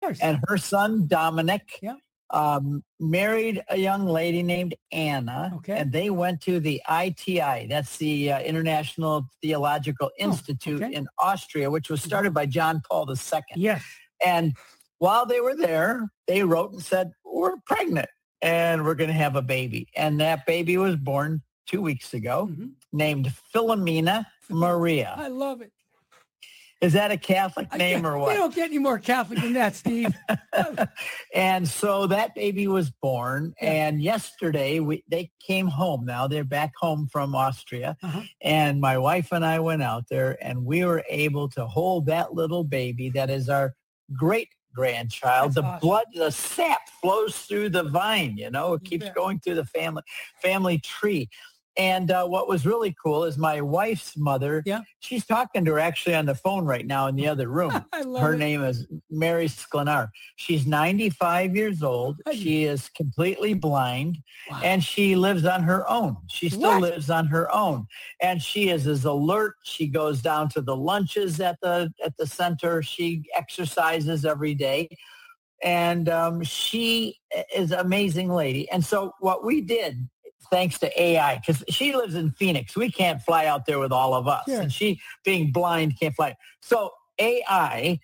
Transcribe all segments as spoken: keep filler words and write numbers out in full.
course. And her son, Dominic, yeah. um, married a young lady named Anna. Okay. And they went to the I T I. That's the uh, International Theological Institute oh, okay. in Austria, which was started by John Paul the Second. Yes. And while they were there, they wrote and said, we're pregnant and we're going to have a baby. And that baby was born two weeks ago, mm-hmm. named Philomena Maria. I love it. Is that a Catholic name or what? They don't get any more Catholic than that, Steve. And so that baby was born. Yeah. And yesterday we they came home now. They're back home from Austria. Uh-huh. And my wife and I went out there and we were able to hold that little baby that is our great grandchild. That's the awesome. blood, the sap flows through the vine, you know, it keeps yeah. going through the family family tree. And uh, what was really cool is my wife's mother, yeah. she's talking to her actually on the phone right now in the other room. I love her it. name is Mary Sklenar. She's ninety-five years old. She is completely blind, wow. and she lives on her own. She still what? lives on her own. And she is as alert. She goes down to the lunches at the at the center. She exercises every day. And um, she is an amazing lady. And so what we did, thanks to A I, because she lives in Phoenix. We can't fly out there with all of us. Sure. And she, being blind, can't fly. So A I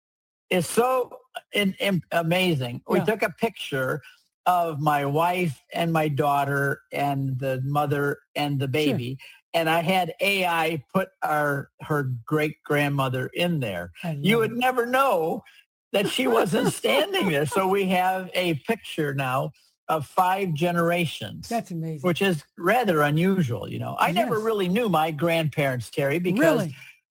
is so in, in, amazing. Yeah. We took a picture of my wife and my daughter and the mother and the baby. Sure. And I had A I put our her great-grandmother in there. You would never know that she wasn't standing there. So we have a picture now of five generations. That's amazing. Which is rather unusual, you know. I yes. never really knew my grandparents, Terry, because really?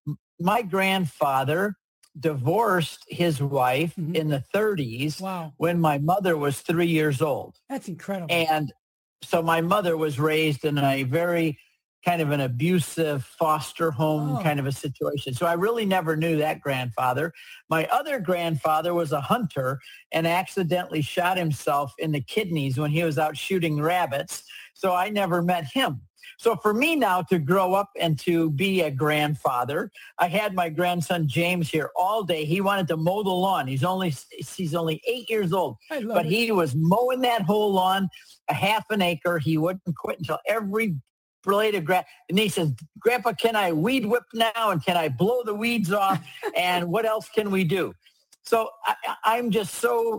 my grandfather divorced his wife mm-hmm. in the thirties wow. when my mother was three years old. That's incredible. And so my mother was raised in a very kind of an abusive foster home oh. kind of a situation. So I really never knew that grandfather. My other grandfather was a hunter and accidentally shot himself in the kidneys when he was out shooting rabbits. So I never met him. So for me now to grow up and to be a grandfather, I had my grandson James here all day. He wanted to mow the lawn. He's only he's only eight years old, but it. he was mowing that whole lawn, a half an acre. He wouldn't quit until every blade of grass. And he says, Grandpa, can I weed whip now? And can I blow the weeds off? And what else can we do? So I, I'm just so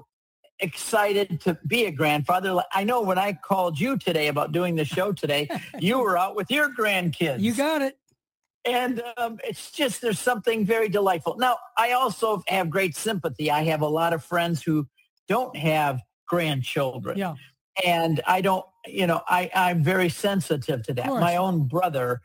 excited to be a grandfather. I know when I called you today about doing the show today, you were out with your grandkids. You got it. And um, it's just, there's something very delightful. Now, I also have great sympathy. I have a lot of friends who don't have grandchildren. Yeah. And I don't, you know, I, I'm very sensitive to that. My own brother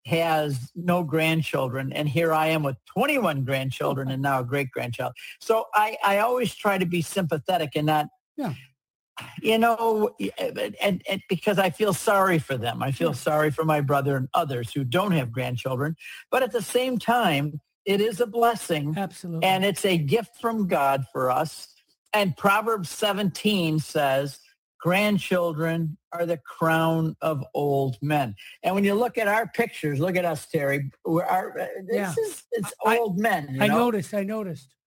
has no grandchildren, and here I am with twenty-one grandchildren and now a great-grandchild. So I, I always try to be sympathetic and not, yeah. you know, and, and because I feel sorry for them. I feel yeah. sorry for my brother and others who don't have grandchildren. But at the same time, it is a blessing. Absolutely. And it's a gift from God for us. And Proverbs seventeen says, grandchildren are the crown of old men. And when you look at our pictures, look at us, Terry. We're our, this yeah. is it's I, old men. You I know? noticed. I noticed.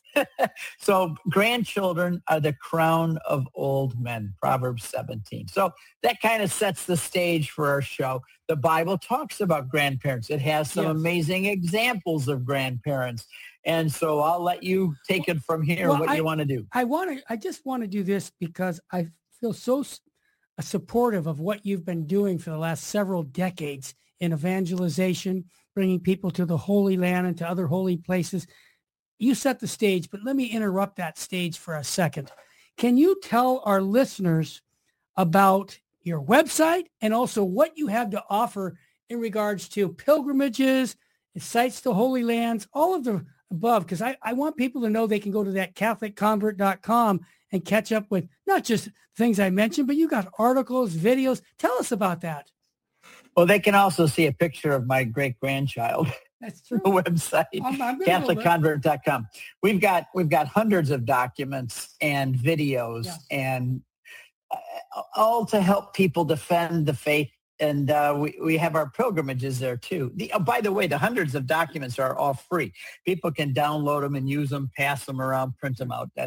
So grandchildren are the crown of old men, Proverbs seventeen. So that kind of sets the stage for our show. The Bible talks about grandparents. It has some yes. amazing examples of grandparents. And so I'll let you take it from here, well, what I, you want to do. I want to, I just want to do this because I feel so supportive of what you've been doing for the last several decades in evangelization, bringing people to the Holy Land and to other holy places. You set the stage, but let me interrupt that stage for a second. Can you tell our listeners about your website and also what you have to offer in regards to pilgrimages, sites to Holy Lands, all of the above? Because I, I want people to know they can go to that Catholic Convert dot com and catch up with not just things I mentioned, but you got articles, videos. Tell us about that. Well, they can also see a picture of my great-grandchild. That's true. The website, I'm, I'm Catholic Convert dot com. We've got we've got hundreds of documents and videos yeah. and uh, all to help people defend the faith. And uh, we, we have our pilgrimages there, too. The, oh, by the way, the hundreds of documents are all free. People can download them and use them, pass them around, print them out.